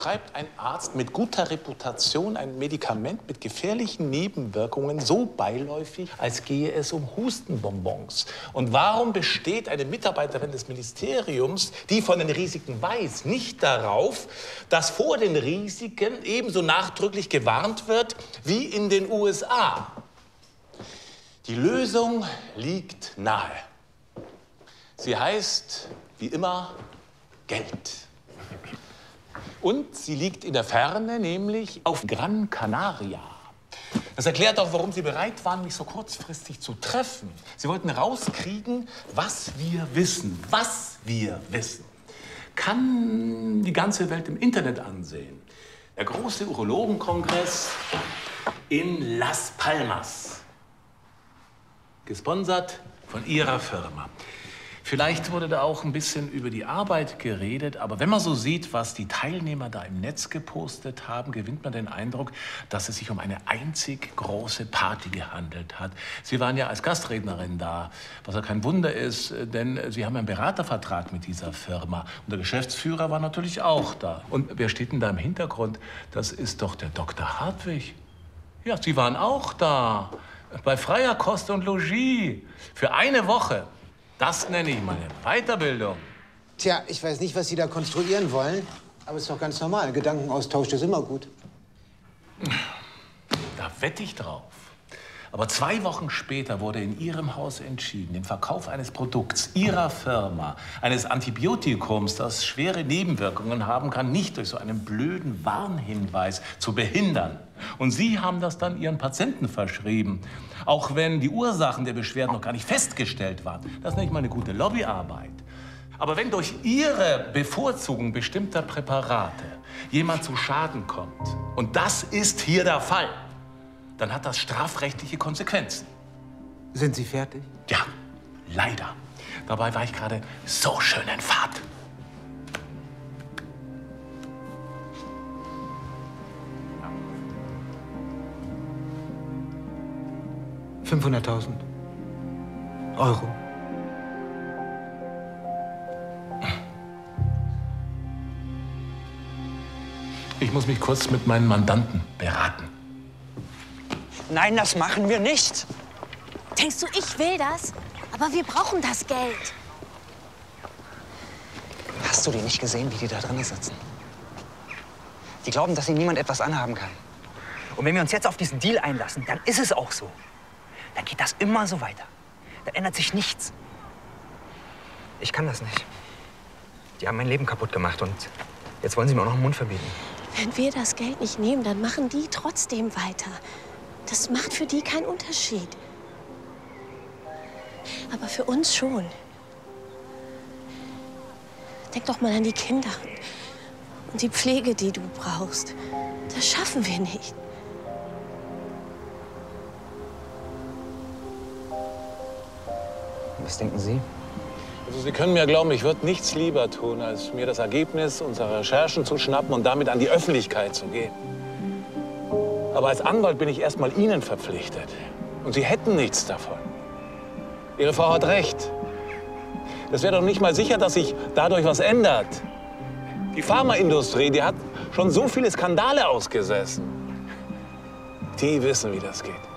Schreibt ein Arzt mit guter Reputation ein Medikament mit gefährlichen Nebenwirkungen so beiläufig, als gehe es um Hustenbonbons? Und warum besteht eine Mitarbeiterin des Ministeriums, die von den Risiken weiß, nicht darauf, dass vor den Risiken ebenso nachdrücklich gewarnt wird wie in den USA? Die Lösung liegt nahe. Sie heißt, wie immer, Geld. Und sie liegt in der Ferne, nämlich auf Gran Canaria. Das erklärt auch, warum Sie bereit waren, mich so kurzfristig zu treffen. Sie wollten rauskriegen, was wir wissen. Was wir wissen. Kann die ganze Welt im Internet ansehen. Der große Urologenkongress in Las Palmas. Gesponsert von Ihrer Firma. Vielleicht wurde da auch ein bisschen über die Arbeit geredet, aber wenn man so sieht, was die Teilnehmer da im Netz gepostet haben, gewinnt man den Eindruck, dass es sich um eine einzig große Party gehandelt hat. Sie waren ja als Gastrednerin da, was ja kein Wunder ist, denn Sie haben einen Beratervertrag mit dieser Firma. Und der Geschäftsführer war natürlich auch da. Und wer steht denn da im Hintergrund? Das ist doch der Dr. Hartwig. Ja, Sie waren auch da, bei freier Kost und Logis, für eine Woche. Das nenne ich meine Weiterbildung. Tja, ich weiß nicht, was Sie da konstruieren wollen, aber es ist doch ganz normal. Gedankenaustausch ist immer gut. Da wette ich drauf. Aber 2 Wochen später wurde in Ihrem Haus entschieden, den Verkauf eines Produkts Ihrer Firma, eines Antibiotikums, das schwere Nebenwirkungen haben kann, nicht durch so einen blöden Warnhinweis zu behindern. Und Sie haben das dann Ihren Patienten verschrieben, auch wenn die Ursachen der Beschwerden noch gar nicht festgestellt waren. Das nenne ich mal eine gute Lobbyarbeit. Aber wenn durch Ihre Bevorzugung bestimmter Präparate jemand zu Schaden kommt, und das ist hier der Fall, dann hat das strafrechtliche Konsequenzen. Sind Sie fertig? Ja, leider. Dabei war ich gerade so schön in Fahrt. Ja. 500.000 Euro. Ich muss mich kurz mit meinen Mandanten beraten. Nein, das machen wir nicht. Denkst du, ich will das? Aber wir brauchen das Geld. Hast du die nicht gesehen, wie die da drinnen sitzen? Die glauben, dass ihnen niemand etwas anhaben kann. Und wenn wir uns jetzt auf diesen Deal einlassen, dann ist es auch so. Dann geht das immer so weiter. Dann ändert sich nichts. Ich kann das nicht. Die haben mein Leben kaputt gemacht und jetzt wollen sie mir auch noch den Mund verbieten. Wenn wir das Geld nicht nehmen, dann machen die trotzdem weiter. Das macht für die keinen Unterschied. Aber für uns schon. Denk doch mal an die Kinder und die Pflege, die du brauchst. Das schaffen wir nicht. Was denken Sie? Also Sie können mir glauben, ich würde nichts lieber tun, als mir das Ergebnis unserer Recherchen zu schnappen und damit an die Öffentlichkeit zu gehen. Aber als Anwalt bin ich erst mal Ihnen verpflichtet. Und Sie hätten nichts davon. Ihre Frau hat recht. Es wäre doch nicht mal sicher, dass sich dadurch was ändert. Die Pharmaindustrie, die hat schon so viele Skandale ausgesessen. Die wissen, wie das geht.